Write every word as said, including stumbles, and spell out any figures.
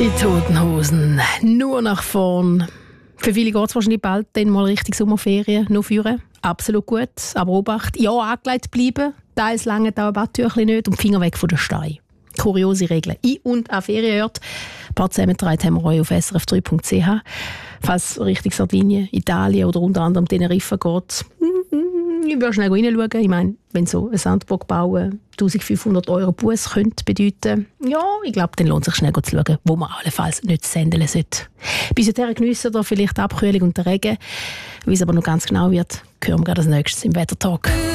Die Toten Hosen, nur nach vorn. Für viele geht es wahrscheinlich bald dann mal Richtung Sommerferien, noch führen. Absolut gut, aber Obacht, ja, angelegt bleiben. Teils lange auch ein Badtüchchen nicht und Finger weg von den Steinen. Kuriose Regeln. In und an Ferienort. Ein paar zusammengetragen haben wir euch auf s r f drei punkt c h. Falls es Richtung Sardinien, Italien oder unter anderem Teneriffa geht, ich würde schnell reinschauen. Ich meine, wenn so ein Sandburg bauen eintausendfünfhundert Euro Buß könnte bedeuten, ja, ich glaube, dann lohnt es sich schnell zu schauen, wo man allenfalls nicht sändeln sollte. Bis dahin geniessen wir vielleicht die Abkühlung und den Regen. Wie es aber noch ganz genau wird, hören wir gerade als nächstes im Wettertag.